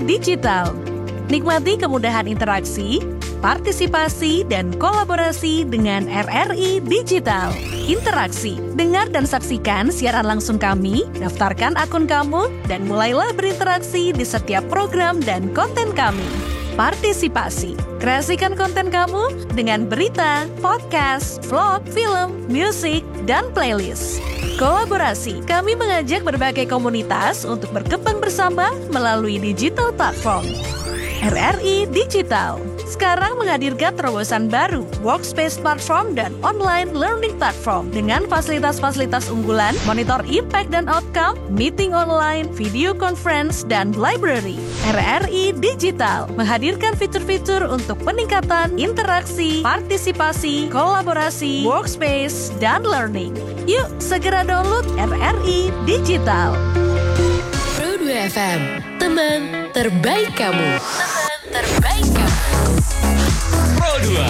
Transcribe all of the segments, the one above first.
Digital. Nikmati kemudahan interaksi, partisipasi, dan kolaborasi dengan RRI Digital. Interaksi, dengar dan saksikan siaran langsung kami, daftarkan akun kamu, dan mulailah berinteraksi di setiap program dan konten kami. Partisipasi, kreasikan konten kamu dengan berita, podcast, vlog, film, musik, dan playlist. Kolaborasi, kami mengajak berbagai komunitas untuk berkembang bersama melalui digital platform. RRI Digital sekarang menghadirkan terobosan baru, workspace platform dan online learning platform dengan fasilitas-fasilitas unggulan, monitor impact dan outcome, meeting online, video conference, dan library. RRI Digital menghadirkan fitur-fitur untuk peningkatan interaksi, partisipasi, kolaborasi, workspace, dan learning. Yuk, segera download RRI Digital. Pro 2 FM, teman terbaik kamu. Terbaik kamu. Pro 2.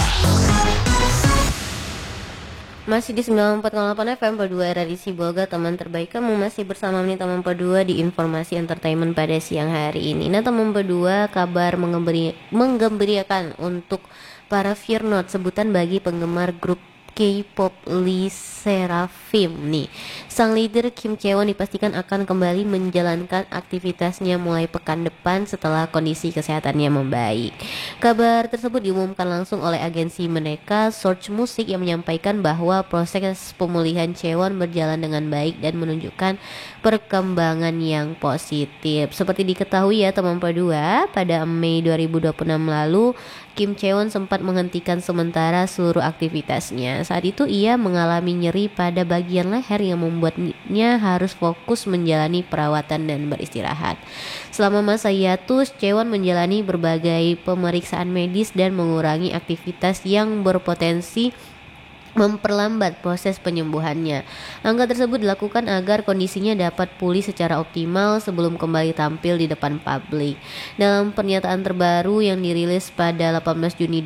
Masih di 94,8 FM Pro 2 RRI Sibolga, teman terbaik kamu. Masih bersama nih teman Pro 2 di informasi entertainment pada siang hari ini. Nah teman Pro 2, kabar menggembirakan untuk para Firnot, sebutan bagi penggemar grup K-pop LE SSERAFIM nih. Sang leader Kim Chaewon dipastikan akan kembali menjalankan aktivitasnya mulai pekan depan setelah kondisi kesehatannya membaik. Kabar tersebut diumumkan langsung oleh agensi mereka Source Music yang menyampaikan bahwa proses pemulihan Chaewon berjalan dengan baik dan menunjukkan perkembangan yang positif. Seperti diketahui ya teman Pro 2, pada Mei 2026 lalu Kim Chaewon sempat menghentikan sementara seluruh aktivitasnya. Saat itu ia mengalami nyeri pada bagian leher yang membuatnya harus fokus menjalani perawatan dan beristirahat. Selama masa hiatus, Chaewon menjalani berbagai pemeriksaan medis dan mengurangi aktivitas yang berpotensi memperlambat proses penyembuhannya. Langkah tersebut dilakukan agar kondisinya dapat pulih secara optimal sebelum kembali tampil di depan publik. Dalam pernyataan terbaru yang dirilis pada 18 Juni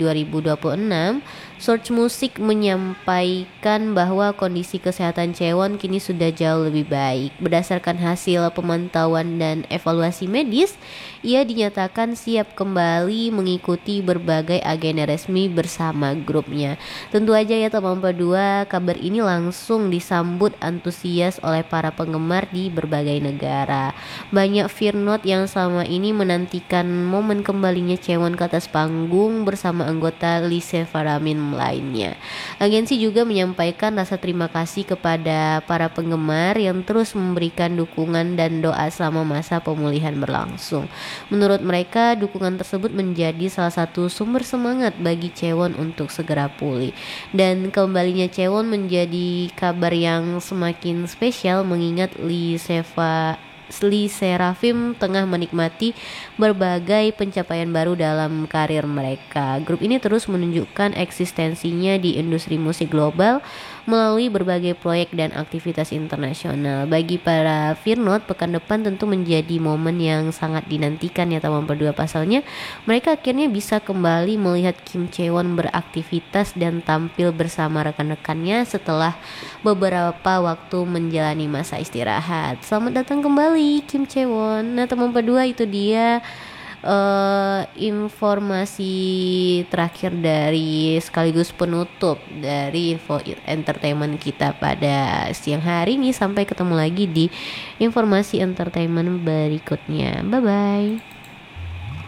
2026, Source Music menyampaikan bahwa kondisi kesehatan Chaewon kini sudah jauh lebih baik. Berdasarkan hasil pemantauan dan evaluasi medis, ia dinyatakan siap kembali mengikuti berbagai agenda resmi bersama grupnya. Tentu aja ya teman Pro 2, kabar ini langsung disambut antusias oleh para penggemar di berbagai negara. Banyak Firnot yang selama ini menantikan momen kembalinya Chaewon ke atas panggung bersama anggota LE SSERAFIM lainnya. Agensi juga menyampaikan rasa terima kasih kepada para penggemar yang terus memberikan dukungan dan doa selama masa pemulihan berlangsung. Menurut mereka, dukungan tersebut menjadi salah satu sumber semangat bagi Chaewon untuk segera pulih. Dan kembalinya Chaewon menjadi kabar yang semakin spesial mengingat LE SSERAFIM tengah menikmati berbagai pencapaian baru dalam karir mereka. Grup ini terus menunjukkan eksistensinya di industri musik global melalui berbagai proyek dan aktivitas internasional. Bagi para Firnot, pekan depan tentu menjadi momen yang sangat dinantikan ya teman Pro 2. Pasalnya mereka akhirnya bisa kembali melihat Kim Chaewon beraktivitas dan tampil bersama rekan-rekannya setelah beberapa waktu menjalani masa istirahat. Selamat datang kembali Kim Chaewon. Nah teman Pro 2, itu dia informasi terakhir dari sekaligus penutup dari info entertainment kita pada siang hari ini. Sampai ketemu lagi di informasi entertainment berikutnya. Bye bye.